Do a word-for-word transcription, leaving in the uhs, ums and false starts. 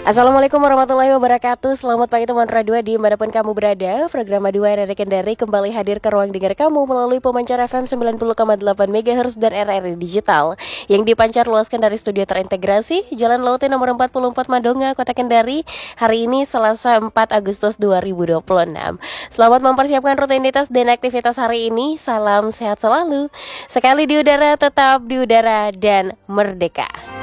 Assalamualaikum warahmatullahi wabarakatuh. Selamat pagi teman Radio dimanapun kamu berada. Program Madua R R I Kendari kembali hadir ke ruang dengar kamu melalui pemancar F M sembilan puluh koma delapan MHz dan R R I Digital yang dipancar luaskan dari studio terintegrasi Jalan Laute nomor empat puluh empat Madonga, Kota Kendari. Hari ini Selasa empat Agustus dua ribu dua puluh enam. Selamat mempersiapkan rutinitas dan aktivitas hari ini. Salam sehat selalu. Sekali di udara, tetap di udara dan merdeka.